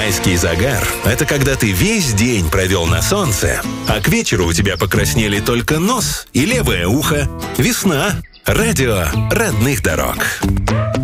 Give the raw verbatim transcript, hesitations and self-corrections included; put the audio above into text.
Майский загар – это когда ты весь день провел на солнце, а к вечеру у тебя покраснели только нос и левое ухо. Весна. Радио родных дорог.